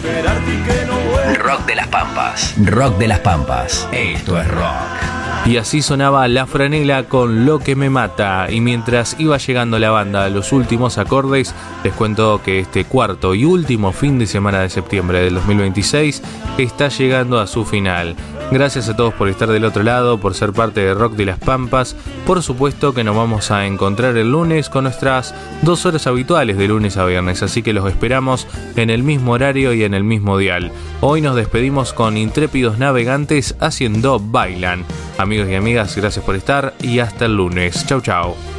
Rock de las Pampas. Rock de las Pampas. Esto es rock. Y así sonaba La Franela con Lo que me mata. Y mientras iba llegando la banda a los últimos acordes, les cuento que este cuarto y último fin de semana de septiembre del 2026 está llegando a su final. Gracias a todos por estar del otro lado, por ser parte de Rock de las Pampas. Por supuesto que nos vamos a encontrar el lunes con nuestras 2 horas habituales de lunes a viernes, así que los esperamos en el mismo horario y en el mismo dial. Hoy nos despedimos con Intrépidos Navegantes haciendo Bailan. Amigos y amigas, gracias por estar y hasta el lunes. Chau chau.